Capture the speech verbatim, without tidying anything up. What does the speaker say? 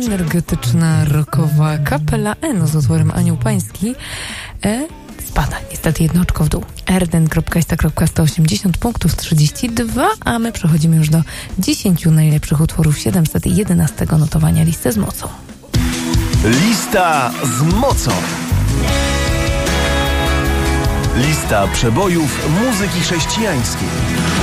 energetyczna, rockowa kapela Eno z utworem Anioł Pański e, spada niestety jedno oczko w dół. erden kropka ista kropka sto osiemdziesiąt punktów trzydzieści dwa, a my przechodzimy już do dziesięciu najlepszych utworów siedemset jedenastego notowania listy z mocą. Lista z mocą. Lista przebojów muzyki chrześcijańskiej.